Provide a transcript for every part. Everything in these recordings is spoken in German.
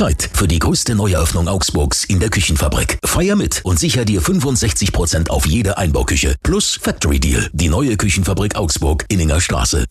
Zeit für die größte Neueröffnung Augsburgs in der Küchenfabrik. Feier mit und sicher dir 65% auf jede Einbauküche. Plus Factory Deal. Die neue Küchenfabrik Augsburg, Inninger Straße.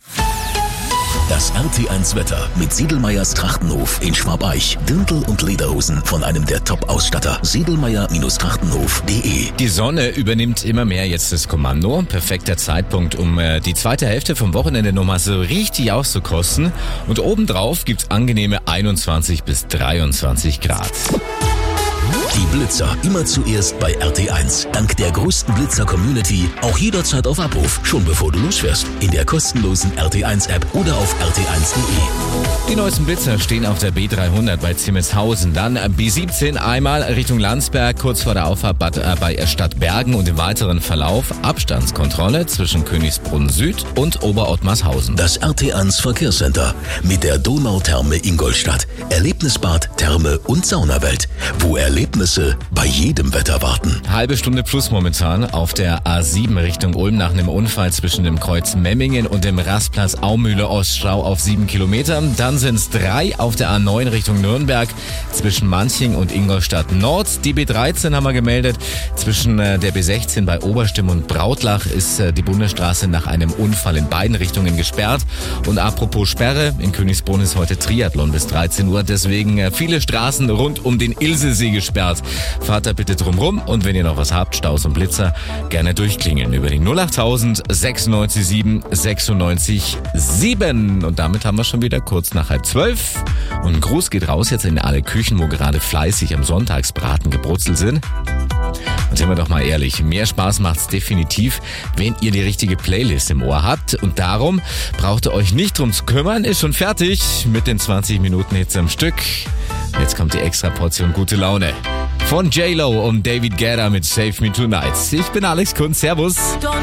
Das RT1 Wetter mit Siedelmeyers Trachtenhof in Schwabeich. Dirndl und Lederhosen von einem der Top-Ausstatter. Siedelmeyer-Trachtenhof.de. Die Sonne übernimmt immer mehr jetzt das Kommando. Perfekter Zeitpunkt, um die zweite Hälfte vom Wochenende nochmal so richtig auszukosten. Und obendrauf gibt's angenehme 21 bis 23 Grad. Die Blitzer immer zuerst bei RT1. Dank der größten Blitzer-Community auch jederzeit auf Abruf, schon bevor du losfährst. In der kostenlosen RT1-App oder auf rt1.de. Die neuesten Blitzer stehen auf der B300 bei Zimmelshausen. Dann B17 einmal Richtung Landsberg, kurz vor der Auffahrt bei Stadtbergen und im weiteren Verlauf Abstandskontrolle zwischen Königsbrunn Süd und Oberottmarshausen. Das RT1 Verkehrscenter mit der Donautherme Ingolstadt. Erlebnisbad, Therme und Saunawelt, wo Erlebnisse bei jedem Wetter warten. Halbe Stunde plus momentan auf der A7 Richtung Ulm nach einem Unfall zwischen dem Kreuz Memmingen und dem Rastplatz Aumühle Oststau auf 7 Kilometer. Dann sind es 3 auf der A9 Richtung Nürnberg zwischen Manching und Ingolstadt Nord. Die B13 haben wir gemeldet. Zwischen der B16 bei Oberstimm und Brautlach ist die Bundesstraße nach einem Unfall in beiden Richtungen gesperrt. Und apropos Sperre, in Königsbrunn ist heute Triathlon bis 13 Uhr. Deswegen viele Straßen rund um den Ilsesee gesperrt. Fahrt da bitte drum rum und wenn ihr noch was habt, Staus und Blitzer, gerne durchklingeln über die 08000 96 7 96 7. Und damit haben wir schon wieder kurz nach 11:30. Und ein Gruß geht raus jetzt in alle Küchen, wo gerade fleißig am Sonntagsbraten gebrutzelt sind. Und sind wir doch mal ehrlich, mehr Spaß macht's definitiv, wenn ihr die richtige Playlist im Ohr habt. Und darum braucht ihr euch nicht drum zu kümmern, ist schon fertig mit den 20 Minuten Hits am Stück. Jetzt kommt die extra Portion gute Laune. Von J-Lo und David Guetta mit Save Me Tonight. Ich bin Alex Kunz, servus.